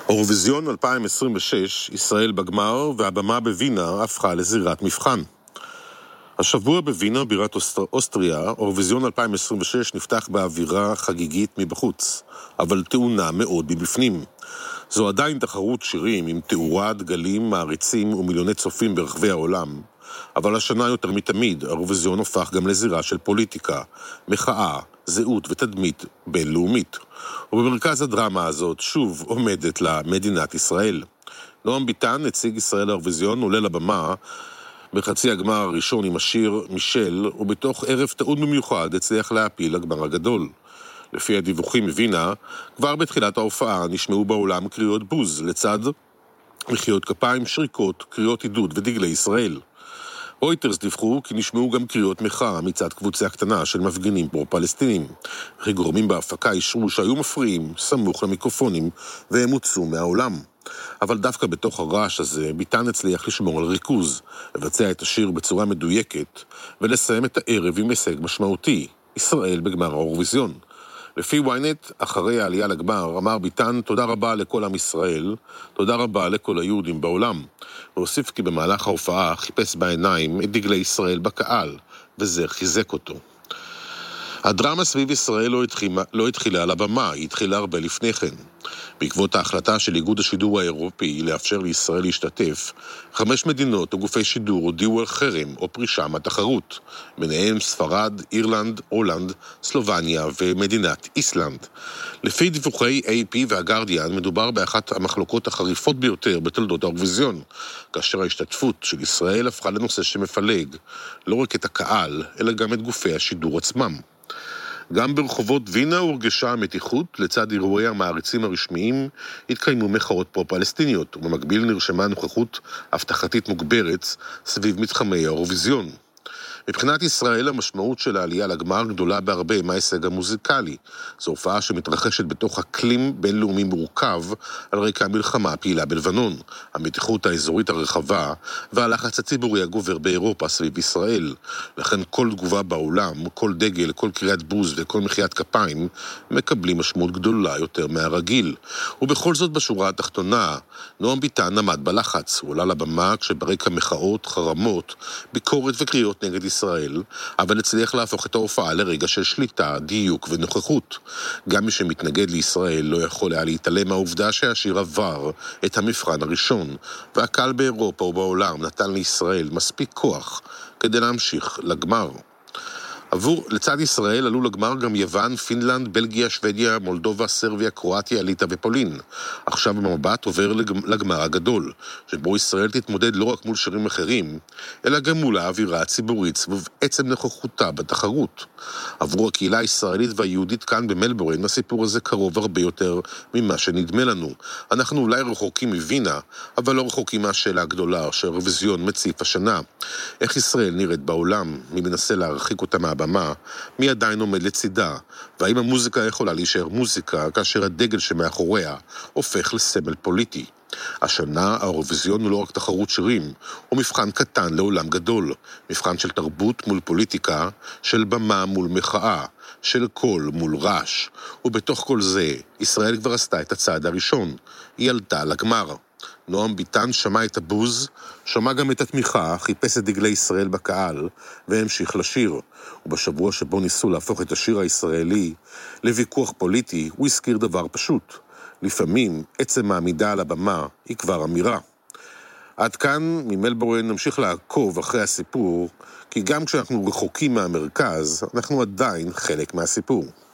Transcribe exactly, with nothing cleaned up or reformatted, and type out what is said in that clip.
אירוויזיון אלפיים עשרים ושש, ישראל בגמר, והבמה בווינה הפכה לזירת מבחן. השבוע בווינה, בירת אוסטר... אוסטריה, אירוויזיון אלפיים עשרים ושש נפתח באווירה חגיגית מבחוץ, אבל טעונה מאוד מבפנים. זו עדיין תחרות שירים עם תאורה, דגלים, מעריצים ומיליוני צופים ברחבי העולם. אבל השנה יותר מתמיד, האירוויזיון הופך גם לזירה של פוליטיקה, מחאה, זהות ותדמית בינלאומית. ובמרכז הדרמה הזאת שוב עומדת לה מדינת ישראל. נועם ביטן, נציג ישראל האירוויזיון, עולה לבמה בחצי הגמר הראשון עם השיר מישל, ובתוך ערב טעון במיוחד הצליח להפיל לגמר הגדול. לפי הדיווחים מווינה, כבר בתחילת ההופעה נשמעו בעולם קריאות בוז, לצד מחיאות כפיים, שריקות, קריאות עידוד ודגלי ישראל. רויטרס דיווחו כי נשמעו גם קריאות מחאה מצד קבוצה קטנה של מפגינים פרו-פלסטינים. וכי גורמים בהפקה אישרו שהיו מפריעים סמוך למיקרופונים והם הוצאו מהעולם. אבל דווקא בתוך הרעש הזה ביטן הצליח לשמור על ריכוז, לבצע את השיר בצורה מדויקת ולסיים את הערב עם הישג משמעותי, ישראל בגמר האירוויזיון. לפי וויינט, אחרי העלייה לגמר, אמר ביטן תודה רבה לכל עם ישראל, תודה רבה לכל היהודים בעולם. והוסיף כי במהלך ההופעה חיפש בעיניים את דגלי ישראל בקהל, וזה חיזק אותו. הדרמה סביב ישראל לא התחילה, לא התחילה על הבמה, היא התחילה הרבה לפני כן. בעקבות ההחלטה של איגוד השידור האירופי לאפשר לישראל להשתתף, חמש מדינות וגופי שידור הודיעו על חרם או פרישה מהתחרות, ביניהם ספרד, אירלנד, הולנד, סלובניה ומדינת איסלנד. לפי דיווחי איי פי והגרדיאן מדובר באחת המחלוקות החריפות ביותר בתולדות האירוויזיון, כאשר ההשתתפות של ישראל הפכה לנושא שמפלג, לא רק את הקהל, אלא גם את גופי השידור עצמם. גם ברחובות וינה הורגשה המתיחות, לצד אירועי המעריצים הרשמיים התקיימו מחאות פרו-פלסטיניות, ובמקביל נרשמה נוכחות הבטחתית מוגברת סביב מתחמי האירוויזיון. מבחינת ישראל המשמעות של העלייה לגמר גדולה בהרבה מההישג המוזיקלי. זו הופעה שמתרחשת בתוך אקלים בינלאומי מורכב על רקע המלחמה הפעילה בלבנון, המתיחות האזורית הרחבה והלחץ הציבורי הגובר באירופה סביב ישראל. לכן כל תגובה בעולם, כל דגל, כל קריאת בוז וכל מחיאת כפיים מקבלים משמעות גדולה יותר מהרגיל. ובכל זאת בשורה התחתונה, נועם ביטן עמד בלחץ. הוא עלה לבמה כשברקע מחאות, חרמות, ביקורת וקריאות נגד ישראל. ישראל, אבל הצליח להפוך את ההופעה לרגע של שליטה, דיוק ונוכחות. גם מי שמתנגד לישראל לא יכול היה להתעלם מהעובדה שהשיר עבר את המבחן הראשון, והקהל באירופה ובעולם נתן לישראל מספיק כוח כדי להמשיך לגמר. עבור, לצד ישראל עלו לגמר גם יוון, פינלנד, בלגיה, שוודיה, מולדובה, סרביה, קרואטיה, ליטא ופולין. עכשיו המבט עובר לגמר הגדול, שבו ישראל תתמודד לא רק מול שירים אחרים, אלא גם מול האווירה הציבורית סביב עצם נוכחותה בתחרות. עבור הקהילה הישראלית והיהודית כאן במלבורן, הסיפור הזה קרוב הרבה יותר ממה שנדמה לנו. אנחנו אולי רחוקים מווינה, אבל לא רחוקים מהשאלה הגדולה שהאירוויזיון מציף השנה. איך ישראל נראית בעולם? מי מנסה להרחיק אותה מה במה, מי עדיין עומד לצידה, והאם המוזיקה יכולה להישאר מוזיקה כאשר הדגל שמאחוריה הופך לסמל פוליטי. השנה האירוויזיון הוא לא רק תחרות שירים, הוא מבחן קטן לעולם גדול, מבחן של תרבות מול פוליטיקה, של במה מול מחאה, של קול מול רעש, ובתוך כל זה ישראל כבר עשתה את הצעד הראשון, היא עלתה לגמר. נועם ביטן שמע את הבוז, שמע גם את התמיכה, חיפש את דגלי ישראל בקהל, והמשיך לשיר. ובשבוע שבו ניסו להפוך את השיר הישראלי לוויכוח פוליטי, הוא הזכיר דבר פשוט. לפעמים עצם העמידה על הבמה היא כבר אמירה. עד כאן ממלבורן נמשיך לעקוב אחרי הסיפור, כי גם כשאנחנו רחוקים מהמרכז, אנחנו עדיין חלק מהסיפור.